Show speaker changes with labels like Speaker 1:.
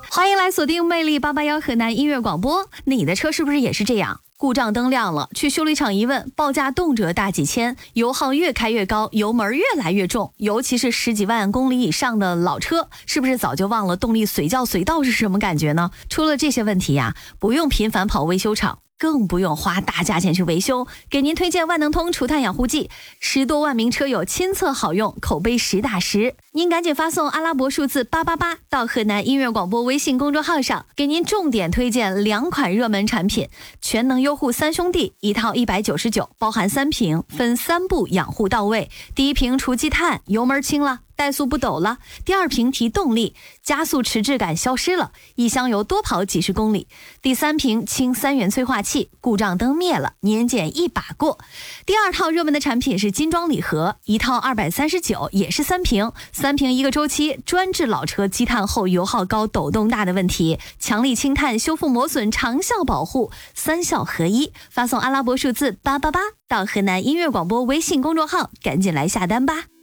Speaker 1: 欢迎来锁定魅力881河南音乐广播。你的车是不是也是这样？故障灯亮了，去修理厂一问，报价动辄大几千，油耗越开越高，油门越来越重，尤其是10几万公里以上的老车，是不是早就忘了动力随叫随到是什么感觉呢？出了这些问题呀，不用频繁跑维修厂，更不用花大价钱去维修，给您推荐万能通除碳养护剂，10多万名车友亲测好用，口碑实打实。您赶紧发送阿拉伯数字888到河南音乐广播微信公众号上，给您重点推荐2款热门产品，全能优护3兄弟一套199，包含3瓶，分3步养护到位。第一瓶除积碳，油门轻了，怠速不抖了；第二瓶提动力，加速迟滞感消失了，一箱油多跑几十公里；第三瓶清3元催化器，故障灯灭了，年检一把过。第二套热门的产品是金装礼盒，一套239，也是3瓶，3瓶1个周期，专治老车积碳后油耗高、抖动大的问题，强力清碳、修复磨损、长效保护，3效合一。发送阿拉伯数字888到河南音乐广播微信公众号，赶紧来下单吧。